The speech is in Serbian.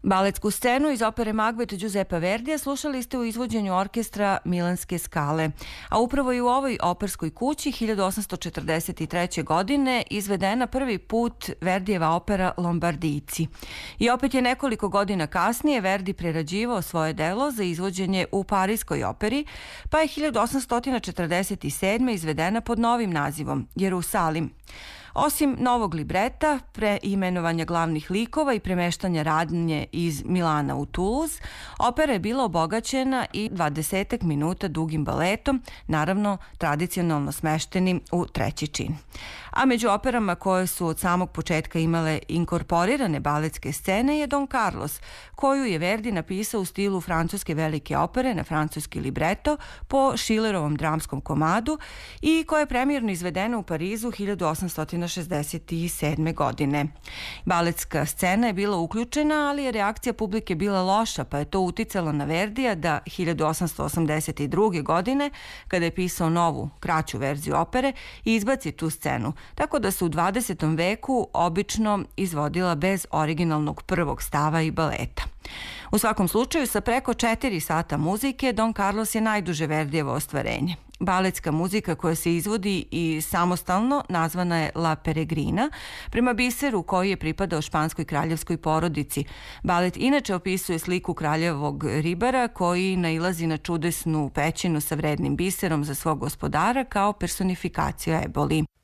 Baletsku scenu iz opere Macbeth Giuseppa Verdija slušali ste u izvođenju orkestra Milanske Skale, a upravo i u ovoj operskoj kući 1843. godine izvedena prvi put Verdijeva opera Lombardijci. I opet je nekoliko godina kasnije Verdi prerađivao svoje delo za izvođenje u Parijskoj operi, pa je 1847. izvedena pod novim nazivom Jerusalim. Osim novog libreta, preimenovanja glavnih likova i premeštanja radnje iz Milana u Toulouse, opera je bila obogaćena i 20 minuta dugim baletom, naravno tradicionalno smeštenim u treći čin. A među operama koje su od samog početka imale inkorporirane baletske scene je Don Carlos, koju je Verdi napisao u stilu francuske velike opere na francuski libreto po Schillerovom dramskom komadu i koja je premijerno izvedena u Parizu 1867. godine. Baletska scena je bila uključena, ali je reakcija publike bila loša, pa je to uticalo na Verdija da 1882. godine, kada je pisao novu, kraću verziju opere, izbaci tu scenu, tako da se u 20. veku obično izvodila bez originalnog prvog stava i baleta. U svakom slučaju, sa preko 4 sata muzike, Don Carlos je najduže Verdijevo ostvarenje. Baletska muzika koja se izvodi i samostalno nazvana je La Peregrina, prema biseru koji je pripadao španskoj kraljevskoj porodici. Balet inače opisuje sliku kraljevog ribara koji nailazi na čudesnu pećinu sa vrednim biserom za svog gospodara kao personifikaciju eboli.